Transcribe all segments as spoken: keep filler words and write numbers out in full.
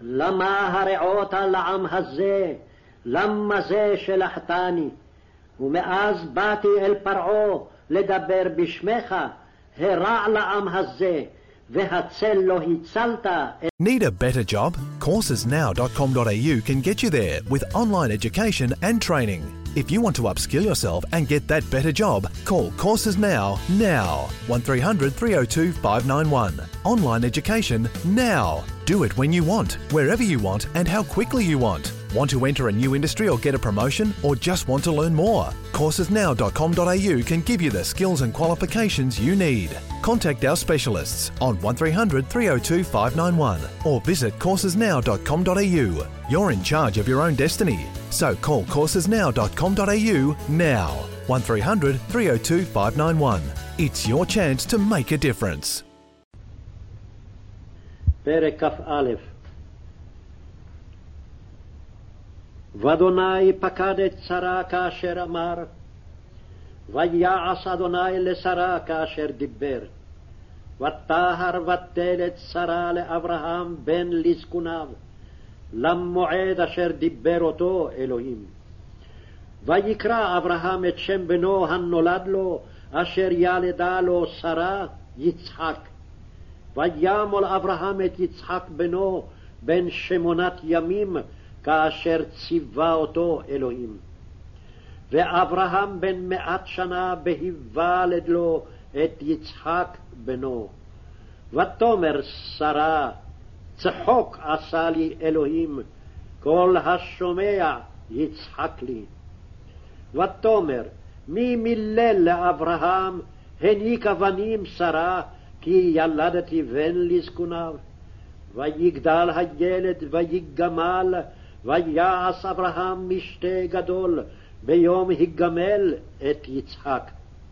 למה הרעות לעם הזה, למה זה שלחתני? ומאז באתי אל פרעה לדבר בשמך, הרע לעם הזה, והצל לא הצלת. Need a better job? courses now dot com dot a u can get you there with online education and training. If you want to upskill yourself and get that better job, call Courses Now, now. one three hundred three oh two five nine one. Online education now. Do it when you want, wherever you want and how quickly you want. Want to enter a new industry or get a promotion, or just want to learn more? courses now dot com dot a u can give you the skills and qualifications you need. Contact our specialists on one three hundred three oh two five nine one or visit courses now dot com dot a u. You're in charge of your own destiny. So call courses now dot com dot a u now. one three hundred three oh two five nine one. It's your chance to make a difference. פרק כ"א. ואדוני פקד את שרה כאשר אמר, ויעש אדוני לשרה כאשר דיבר, ותהר ותל את שרה לאברהם בן לזקוניו, למועד אשר דיבר אותו אלוהים. ויקרא אברהם את שם בנו הנולד לו, אשר ילדה לו שרה, יצחק. וימול אברהם את יצחק בנו בן שמונת ימים, כאשר ציווה אותו אלוהים. ואברהם בן מאת שנה בהיוולד לו את יצחק בנו. ותאמר שרה, צחוק עשה לי אלוהים, כל השומע יצחק לי. ותאמר, מי מילל לאברהם, הניקה בנים שרה, כי ילדתי בן לזקוניו. ויגדל הילד ויגמל, ויעש אברהם משתה גדול, ביום הגמל את יצחק.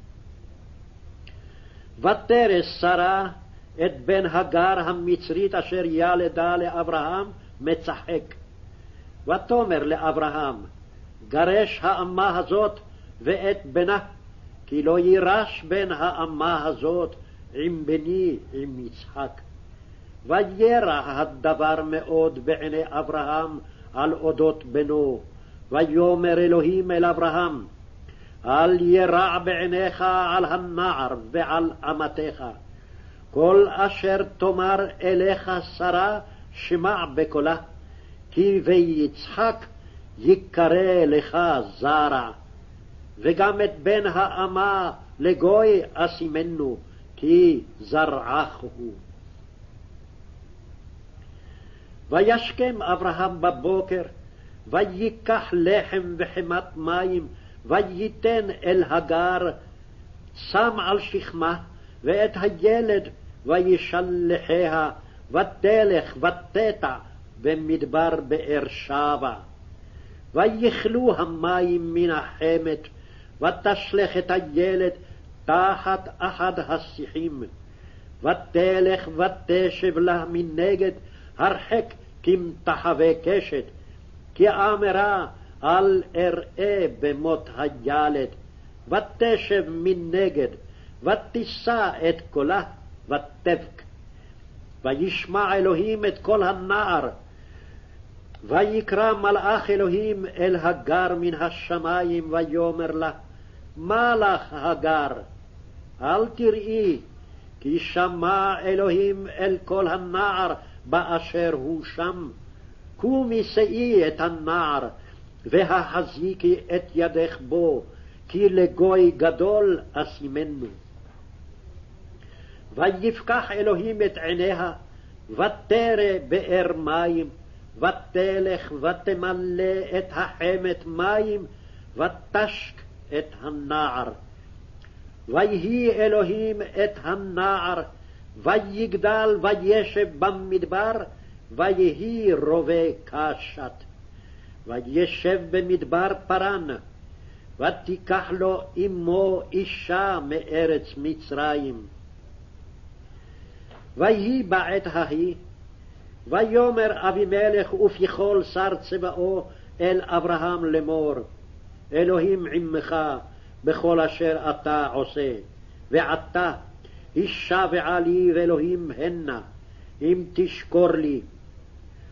ותרס שרה את בן הגר המצרית אשר ילדה לאברהם מצחק. ותאמר לאברהם, גרש האמה הזאת ואת בנה, כי לא יירש בן האמה הזאת עם בני עם יצחק. וירע הדבר מאוד בעיני אברהם על אודות בנו. ויאמר אלוהים אל אברהם, אל ירע בעיניך על הנער ועל אמתך. כל אשר תאמר אליך שרה, שמע בקולה, כי ביצחק יקרא לך זרע. וגם את בן האמה לגוי אשימנו, כי זרעך הוא. וישכם אברהם בבוקר, ויקח לחם וחמת מים, וייתן אל הגר, שם על שכמה, ואת הילד וישלחיה, ותלך ותטע במדבר באר שבע. ויכלו המים מן החמת, ותשלח את הילד תחת אחד השיחים. ותלך ותשב לה מנגד, הרחק כמתחווה קשת, כי אמרה אל אראה במות הילד. ותשב מנגד, ותישא את קולה, ותבק. וישמע אלוהים את קול הנער. ויקרא מלאך אלוהים אל הגר מן השמיים, ויאמר לה, מה לך הגר? אל תראי, כי שמע אלוהים אל קול הנער באשר הוא שם. קומי שאי את הנער, והחזיקי את ידך בו, כי לגוי גדול אשימנו. ויפקח אלוהים את עיניה, ותרא באר מים, ותלך ותמלא את החמת מים, ותשק את הנער. ויהי אלוהים את הנער, ויגדל וישב במדבר, ויהי רובה קשת. וישב במדבר פרן, ותיקח לו אמו אישה מארץ מצרים. ויהי בעת ההיא, ויאמר אבימלך ופיכול שר צבאו אל אברהם לאמור, אלוהים עמך בכל אשר אתה עושה, ועתה השבעה לי ואלוהים הנה, אם תשקור לי,